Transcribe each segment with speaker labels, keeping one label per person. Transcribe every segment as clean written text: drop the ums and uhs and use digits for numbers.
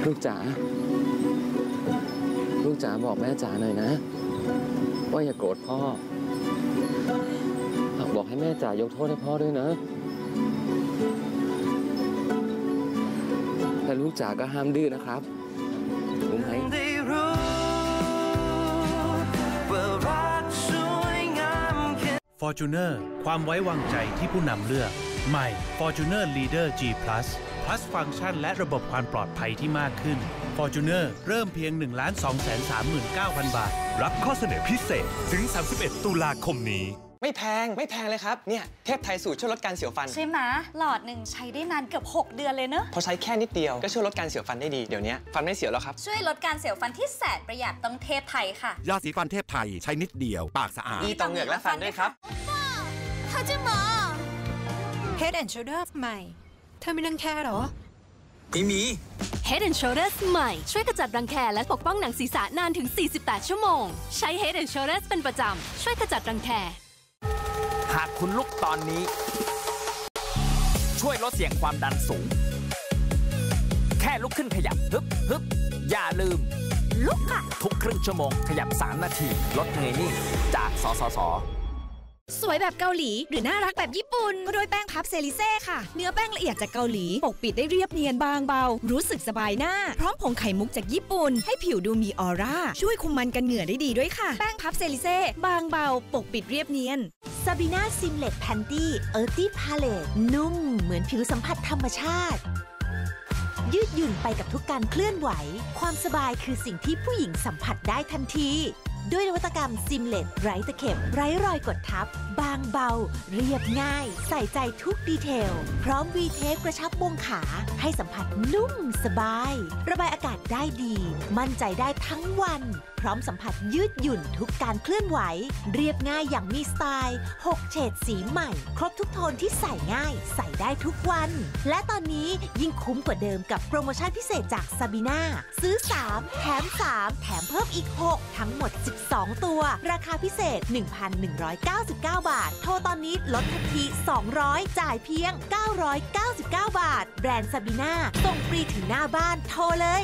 Speaker 1: ลูกจ๋าบอกแม่จ๋าหน่อยนะว่าอย่าโกรธพ่อบอกให้แม่จ๋ายกโทษให้พ่อด้วยนะแต่ลูกจ๋าก็ห้ามดื้อนะครับรู้ไหม
Speaker 2: Fortuner ความไว้วางใจที่ผู้นำเลือกใหม่ Fortuner Leader G Plus ฟังก์ชันและระบบความปลอดภัยที่มากขึ้น Fortuner เริ่มเพียง 1,239,000 บาท
Speaker 3: รับข้อเสนอพิเศษถึง 31 ตุลาคมนี้
Speaker 4: ไม่แพงเลยครับเนี่ยเทพไทยสูตรช่วยลดการเสียวฟัน
Speaker 5: ใช่ไหมหลอดหนึ่งใช้ได้นานเกือบ6 เดือนเลยเนอะ
Speaker 4: พอใช้แค่นิดเดียวก็ช่วยลดการเสียวฟันได้ดีเดี๋ยวนี้ฟันไม่เสียวแล้วครับ
Speaker 5: ช่วยลดการเสียวฟันที่แสนประหยัดต้องเทพไทยค่ะ
Speaker 3: ยาสีฟันเทพไทยใช้นิดเดียวปากสะอาด
Speaker 4: ดีต่อเหงือกและฟันด้วยครับ
Speaker 5: เธอจะหมอ
Speaker 6: Head and Shoulders ใหม่เธอมีรังแคหรอ
Speaker 4: ไม่มี
Speaker 7: Head and Shoulders ใหม่ช่วยกระจัดรังแคและปกป้องหนังศีรษะนานถึง48 ชั่วโมงใช้ Head and Shoulders เป็นประจำช่วยกระจัดรังแค
Speaker 8: หากคุณลุกตอนนี้ช่วยลดเสี่ยงความดันสูงแค่ลุกขึ้นขยับฮึบอย่าลืมลุกค่ะทุกครึ่งชั่วโมงขยับ3 นาทีลดเหนื่อยนิ่งจากสสส.
Speaker 6: สวยแบบเกาหลีหรือน่ารักแบบญี่ปุ่นก็ด้วยแป้งพับเซริเซ่ค่ะเนื้อแป้งละเอียดจากเกาหลีปกปิดได้เรียบเนียนบางเบารู้สึกสบายหน้าพร้อมผงไข่มุกจากญี่ปุ่นให้ผิวดูมีออร่าช่วยคุมมันกันเหงื่อได้ดีด้วยค่ะแป้งพับเซริเซ่บางเบาปกปิดเรียบเนียน
Speaker 9: ซาบีน่าซิมเลตแพนตี้เอิร์ตี้พาเลตนุ่มเหมือนผิวสัมผัสธรรมชาติยืดหยุ่นไปกับทุกการเคลื่อนไหวความสบายคือสิ่งที่ผู้หญิงสัมผัสได้ทันทีด้วยนวัตกรรมซิมเลตไร้ตะเข็บไร้รอยกดทับบางเบาเรียบง่ายใส่ใจทุกดีเทลพร้อมวีเทปกระชับวงขาให้สัมผัสนุ่มสบายระบายอากาศได้ดีมั่นใจได้ทั้งวันพร้อมสัมผัสยืดหยุ่นทุกการเคลื่อนไหวเรียบง่ายอย่างมีสไตล์6 เฉดสีใหม่ครบทุกโทนที่ใส่ง่ายใส่ได้ทุกวันและตอนนี้ยิ่งคุ้มกว่าเดิมกับโปรโมชั่นพิเศษจากซาบีน่าซื้อ3แถม3แถมเพิ่มอีก6ทั้งหมด12 ตัวราคาพิเศษ 1,199 บาทโทรตอนนี้ลดทันที200จ่ายเพียง999 บาทแบรนด์ซาบีน่าส่งฟรีถึงหน้าบ้านโทรเลย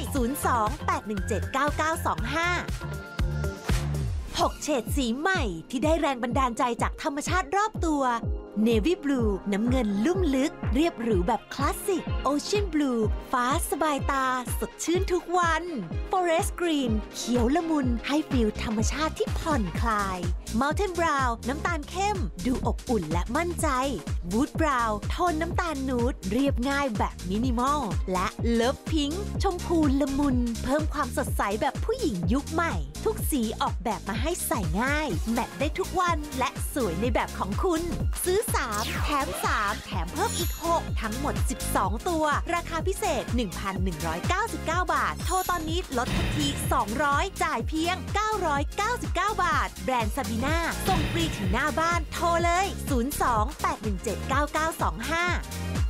Speaker 9: 02-817-9925 6 เฉดสีใหม่ที่ได้แรงบันดาลใจจากธรรมชาติรอบตัว Navy Blue น้ำเงินลุ่มลึกเรียบหรูแบบคลาสสิก Ocean Blue ฟ้าสบายตาสดชื่นทุกวัน Forest Green เขียวละมุนให้ฟีลธรรมชาติที่ผ่อนคลาย Mountain Brown น้ำตาลเข้มดูอบอุ่นและมั่นใจ Wood Brown โทนน้ำตาลนูดเรียบง่ายแบบมินิมอลและ Love Pink ชมพูละมุนเพิ่มความสดใสแบบผู้หญิงยุคใหม่ทุกสีออกแบบมาให้ใส่ง่ายแมทได้ทุกวันและสวยในแบบของคุณซื้อ3แถม3แถมเพิ่มอีก6ทั้งหมด12ตัวราคาพิเศษ 1,199 บาทโทรตอนนี้ลดทันที200จ่ายเพียง999 บาทแบรนด์ซาบีน่าส่งฟรีถึงหน้าบ้านโทรเลย02-817-9925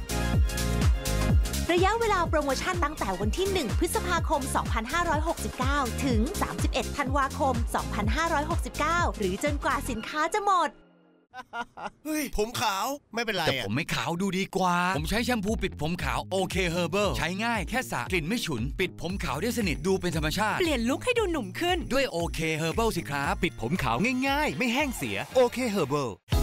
Speaker 9: ระยะเวลาโปรโมชั่นตั้งแต่วันที่1 พฤษภาคม 2569 ถึง 31 ธันวาคม 2569 หรือจนกว่าสินค้าจะหมด
Speaker 10: เฮ้ยผมขาวไม่เป็นไร
Speaker 11: แต่ผมไม่ขาวดูดีกว่าผมใช้แชมพูปิดผมขาวโอเคเฮอร์เบิลใช้ง่ายแค่สระกลิ่นไม่ฉุนปิดผมขาวได้สนิทดูเป็นธรรมชาติ
Speaker 6: เปลี่ยนลุคให้ดูหนุ่มขึ้น
Speaker 11: ด้วยโอเคเฮอร์เบิลสิครับ
Speaker 3: ปิดผมขาวง่ายๆไม่แห้งเสียโอเคเฮอร์เบิล